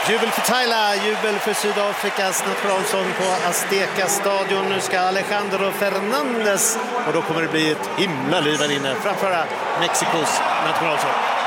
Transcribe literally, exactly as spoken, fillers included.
Jubel för Tyla, jubel för Sydafrikas nationalsång på Azteca-stadion. Nu ska Alejandro Fernandez, och då kommer det bli ett himla liv här inne, framföra Mexikos nationalsång.